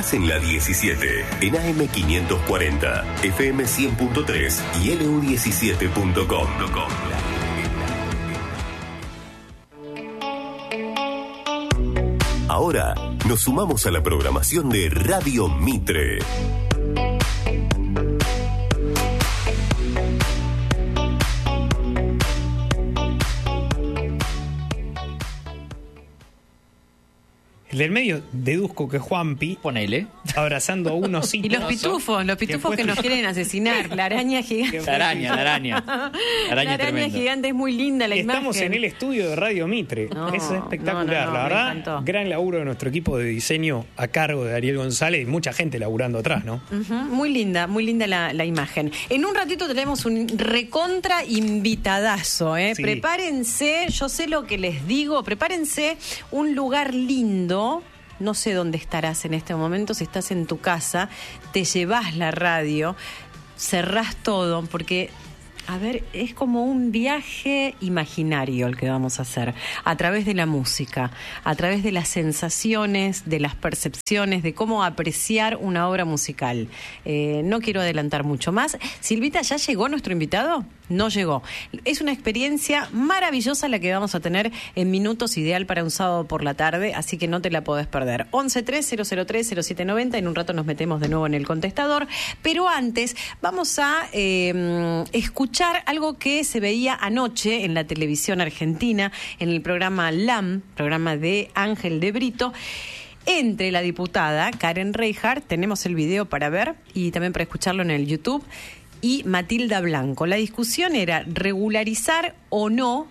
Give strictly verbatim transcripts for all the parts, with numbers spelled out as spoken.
Estás en la diecisiete, en A M quinientos cuarenta, F M cien punto tres y L U diecisiete punto com. Ahora nos sumamos a la programación de Radio Mitre. El del medio deduzco que Juanpi. Ponele. Abrazando a un osito. Y los pitufos, los pitufos que, que nos quieren asesinar. La araña gigante. La araña, la araña. La araña, la araña gigante es muy linda la Estamos imagen. Estamos en el estudio de Radio Mitre. No, Eso es espectacular. No, no, no, la verdad, gran laburo de nuestro equipo de diseño a cargo de Ariel González y mucha gente laburando atrás, ¿no? Uh-huh. Muy linda, muy linda la, la imagen. En un ratito tenemos un recontra invitadazo, ¿eh? Sí. Prepárense, yo sé lo que les digo, prepárense un lugar lindo. No sé dónde estarás en este momento, si estás en tu casa, te llevas la radio, cerrás todo, porque, a ver, es como un viaje imaginario el que vamos a hacer, a través de la música, a través de las sensaciones, de las percepciones, de cómo apreciar una obra musical. Eh, no quiero adelantar mucho más. Silvita, ¿ya llegó nuestro invitado? No llegó. Es una experiencia maravillosa la que vamos a tener en minutos, ideal para un sábado por la tarde, así que no te la podés perder. once tres cero cero tres cero siete noventa, en un rato nos metemos de nuevo en el contestador, pero antes vamos a eh, escuchar algo que se veía anoche en la televisión argentina, en el programa L A M, programa de Ángel de Brito, entre la diputada Karen Reijard, tenemos el video para ver y también para escucharlo en el YouTube, y Matilda Blanco. La discusión era regularizar o no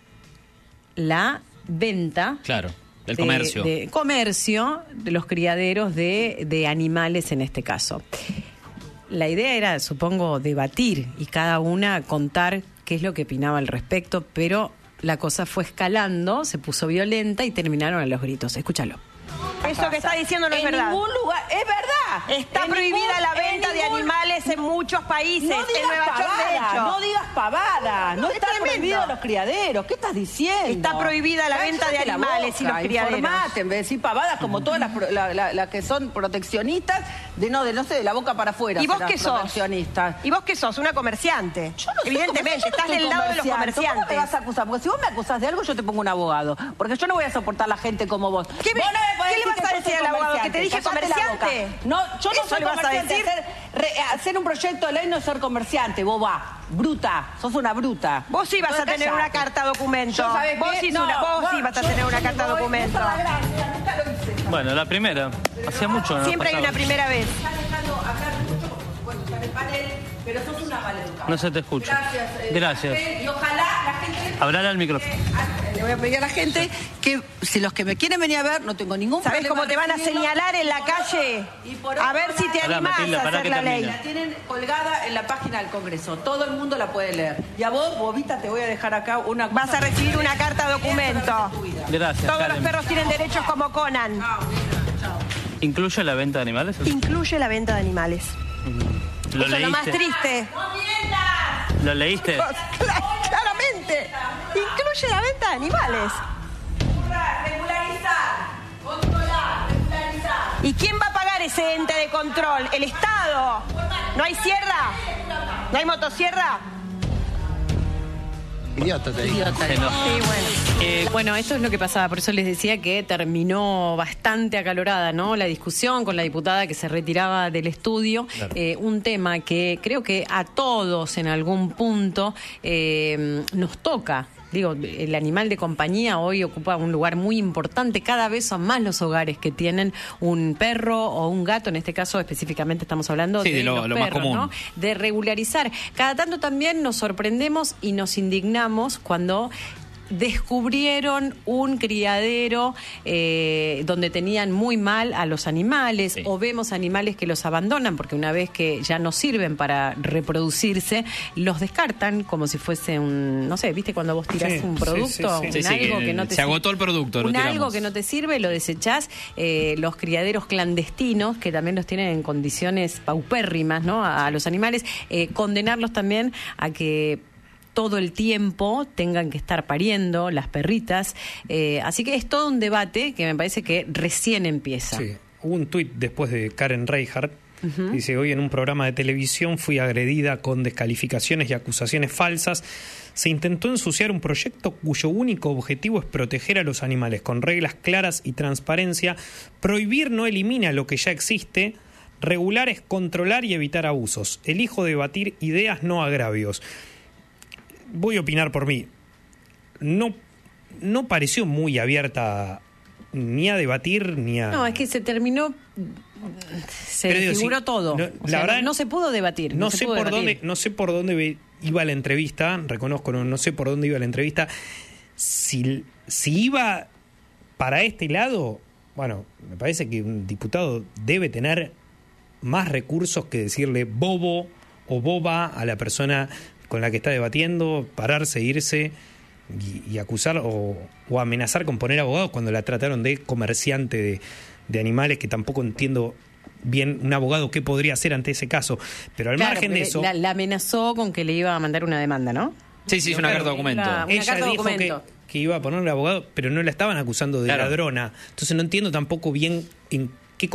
la venta. Claro, del de, comercio. De comercio de los criaderos de, de animales en este caso. La idea era, supongo, debatir y cada una contar qué es lo que opinaba al respecto, pero la cosa fue escalando, se puso violenta y terminaron a los gritos. Escúchalo. Eso que está diciendo no es en verdad. En ningún lugar, es verdad. Está en prohibida ningún, la venta de ningún, animales en muchos países. No en digas Nueva York, pavada, de hecho. no digas pavada. No, no está prohibido los criaderos. ¿Qué estás diciendo? Está prohibida la venta de animales y los criaderos. Informate, en vez de decir pavadas como todas las la, la, la que son proteccionistas, de no, de no sé, de la boca para afuera. ¿Y vos qué sos? ¿Y vos qué sos? Una comerciante. Yo no soy Evidentemente, estás del lado de los comerciantes. ¿Cómo me vas a acusar? Porque si vos me acusás de algo, yo te pongo un abogado. Porque yo no voy a soportar la gente como vos. ¿Qué, me, vos no me ¿qué le vas a decir al abogado? ¿Que te dije comerciante? No, yo no ¿Eso soy le vas a comerciante. decir? Hacer, re, hacer un proyecto de ley no es ser comerciante, boba. Bruta, sos una bruta. Vos sí vas no, a tener una carta documento. Yo, ¿sabés vos sí, no, una, vos no, sí vas a yo, tener una yo carta voy, documento. Bueno, la primera. Hacía mucho. No Siempre hay una primera vez. Pero sos una maleducada. No se te escucha. Gracias. Eh, Gracias. Y ojalá la gente... Hablar al micrófono. Le voy a pedir a la gente que si los que me quieren venir a ver, no tengo ningún ¿Sabés problema. cómo te van a señalar en la calle? A ver si te Pará, animás Matilda, a pará hacer que la ley. termina. La tienen colgada en la página del Congreso. Todo el mundo la puede leer. Y a vos, bobita, te voy a dejar acá una... Vas a recibir una carta documento. Gracias, Todos Karen. los perros tienen derechos como Conan. ¿Incluye la venta de animales? Incluye la venta de animales. ¿Lo Eso es lo más leíste? triste. ¿Lo leíste? Claramente. Incluye la venta de animales. Regularizar, controlar, regularizar. ¿Y quién va a pagar ese ente de control? ¿El Estado? ¿No hay sierra? ¿No hay motosierra? Idiota, te digo. Sí, no. Sí, bueno. Eh, bueno, esto es lo que pasaba, por eso les decía que terminó bastante acalorada, ¿no? La discusión con la diputada que se retiraba del estudio, claro. eh, un tema que creo que a todos en algún punto eh, nos toca. Digo, el animal de compañía hoy ocupa un lugar muy importante. Cada vez son más los hogares que tienen un perro o un gato. En este caso, específicamente, estamos hablando sí, de, de lo, los lo perros, más común. ¿no? De regularizar. Cada tanto también nos sorprendemos y nos indignamos cuando descubrieron un criadero eh, donde tenían muy mal a los animales, sí. O vemos animales que los abandonan porque una vez que ya no sirven para reproducirse, los descartan como si fuese un, no sé, ¿viste cuando vos tirás sí, un producto? Sí, sí, sí. Un Sí, algo sí, que no te se agotó el producto. Un algo que no te sirve, lo desechás. Eh, los criaderos clandestinos, que también los tienen en condiciones paupérrimas, ¿no? A, a los animales, eh, condenarlos también a que todo el tiempo tengan que estar pariendo las perritas. Eh, así que es todo un debate que me parece que recién empieza. Sí. hubo un tuit después de Karen Reichardt. Uh-huh. Dice, hoy en un programa de televisión fui agredida con descalificaciones y acusaciones falsas. Se intentó ensuciar un proyecto cuyo único objetivo es proteger a los animales con reglas claras y transparencia. Prohibir no elimina lo que ya existe. Regular es controlar y evitar abusos. Elijo debatir ideas, no agravios. Voy a opinar por mí. No, no pareció muy abierta ni a debatir ni a... No, es que se terminó... Se Pero digo, desfiguró sí, todo. No, O la sea, verdad, no, no se pudo debatir. No, No, sé se pudo por debatir. dónde, no sé por dónde iba la entrevista, reconozco, no, no sé por dónde iba la entrevista. Si, si iba para este lado, bueno, me parece que un diputado debe tener más recursos que decirle bobo o boba a la persona con la que está debatiendo, pararse, irse y, y acusar o, o amenazar con poner abogados cuando la trataron de comerciante de, de animales, que tampoco entiendo bien un abogado qué podría hacer ante ese caso. Pero al Claro, margen de porque eso... La, la amenazó con que le iba a mandar una demanda, ¿no? Sí, sí, es una Claro, carta documento. la- una ella carta dijo que, documento. que iba a ponerle abogado, pero no la estaban acusando de Claro. ladrona. Entonces no entiendo tampoco bien en